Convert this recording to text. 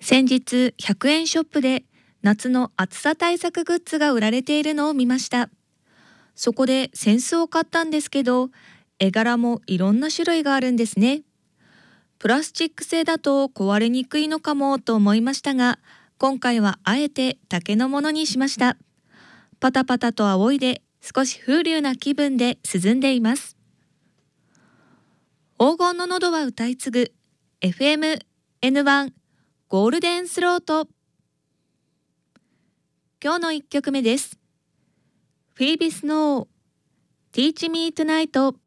先日100円ショップで夏の暑さ対策グッズが売られているのを見ました。そこで扇子を買ったんですけど、絵柄もいろんな種類があるんですね。プラスチック製だと壊れにくいのかもと思いましたが、今回はあえて竹のものにしました。パタパタと仰いで少し風流な気分で涼んでいます。黄金の喉は歌い継ぐ FM N1 ゴールデンスロート。今日の1曲目です。フィービスノー Teach Me Tonight。